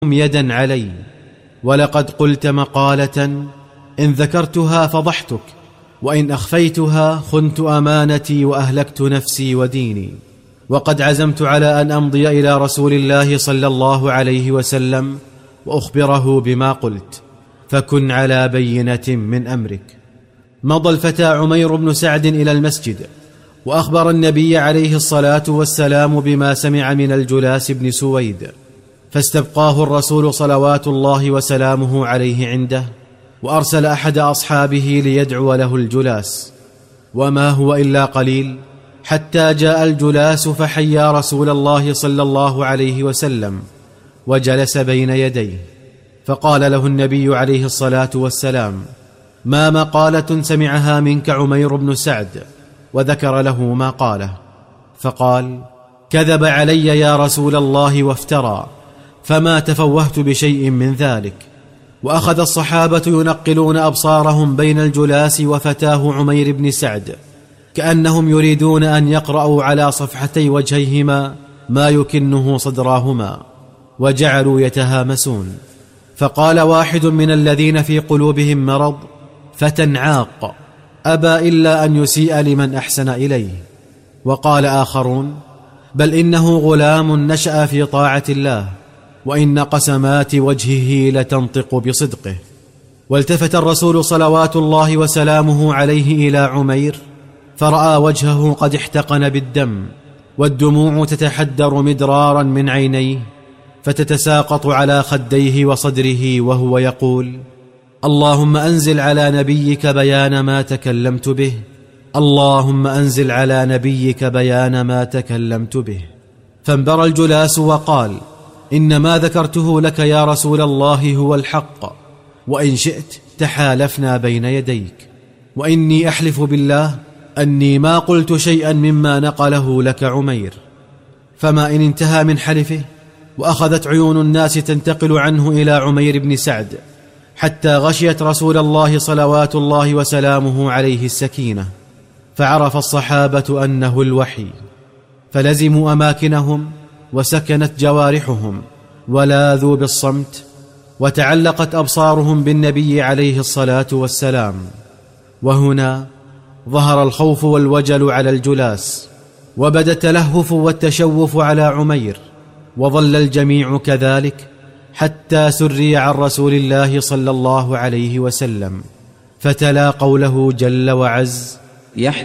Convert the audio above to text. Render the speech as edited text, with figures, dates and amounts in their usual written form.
يدا علي، ولقد قلت مقالة إن ذكرتها فضحتك، وإن أخفيتها خنت أمانتي وأهلكت نفسي وديني. وقد عزمت على أن أمضي إلى رسول الله صلى الله عليه وسلم وأخبره بما قلت، فكن على بينة من أمرك. مضى الفتى عمير بن سعد إلى المسجد، وأخبر النبي عليه الصلاة والسلام بما سمع من الجلاس بن سويد، فاستبقاه الرسول صلوات الله وسلامه عليه عنده، وأرسل أحد أصحابه ليدعو له الجلاس. وما هو إلا قليل حتى جاء الجلاس فحيا رسول الله صلى الله عليه وسلم، وجلس بين يديه، فقال له النبي عليه الصلاة والسلام: ما مقالة سمعها منك عمير بن سعد؟ وذكر له ما قاله، فقال: كذب علي يا رسول الله وافترى، فما تفوهت بشيء من ذلك. وأخذ الصحابة ينقلون أبصارهم بين الجلاس وفتاه عمير بن سعد، كأنهم يريدون أن يقرأوا على صفحتي وجهيهما ما يكنه صدراهما، وجعلوا يتهامسون. فقال واحد من الذين في قلوبهم مرض: فتى عاق أبى إلا أن يسيء لمن أحسن إليه. وقال آخرون: بل إنه غلام نشأ في طاعة الله، وإن قسمات وجهه لتنطق بصدقه. والتفت الرسول صلوات الله وسلامه عليه إلى عمير، فرأى وجهه قد احتقن بالدم، والدموع تتحدر مدرارا من عينيه، فتتساقط على خديه وصدره، وهو يقول: اللهم أنزل على نبيك بيان ما تكلمت به، اللهم أنزل على نبيك بيان ما تكلمت به. فانبرى الجلاس وقال: إن ما ذكرته لك يا رسول الله هو الحق، وإن شئت تحالفنا بين يديك، وإني أحلف بالله أني ما قلت شيئا مما نقله لك عمير. فما إن انتهى من حلفه، وأخذت عيون الناس تنتقل عنه إلى عمير بن سعد، حتى غشيت رسول الله صلوات الله وسلامه عليه السكينة، فعرف الصحابة أنه الوحي، فلزموا أماكنهم وسكنت جوارحهم، ولاذوا بالصمت، وتعلقت أبصارهم بالنبي عليه الصلاة والسلام. وهنا ظهر الخوف والوجل على الجلاس، وبدا التلهف والتشوف على عمير، وظل الجميع كذلك حتى سري عن رسول الله صلى الله عليه وسلم، فتلا قوله جل وعز: